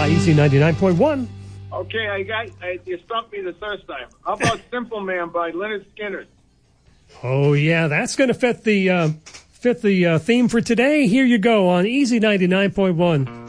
Easy 99.1. Okay, you stumped me the first time. How about Simple Man by Leonard Skinner? Oh, yeah, that's going to fit the theme for today. Here you go on Easy 99.1.